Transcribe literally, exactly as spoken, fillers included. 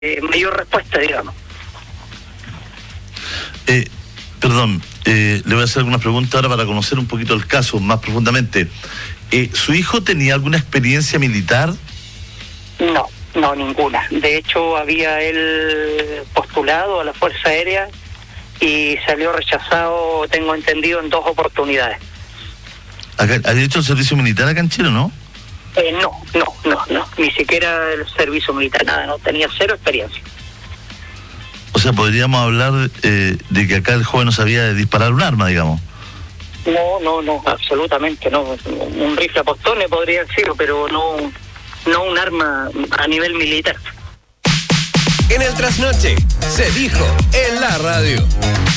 eh, mayor respuesta, digamos. Eh, perdón, eh, le voy a hacer algunas preguntas ahora para conocer un poquito el caso más profundamente. Eh, ¿Su hijo tenía alguna experiencia militar? No, no, ninguna. De hecho, había él postulado a la Fuerza Aérea y salió rechazado, tengo entendido, en dos oportunidades. ¿Había hecho el servicio militar acá en Chile, no? Eh, no, no, no, no, ni siquiera el servicio militar, nada, no, tenía cero experiencia. O sea, podríamos hablar eh, de que acá el joven no sabía disparar un arma, digamos. No, no, no, absolutamente no. Un rifle a postones podría decir, pero no, no un arma a nivel militar. En el trasnoche se dijo en la radio.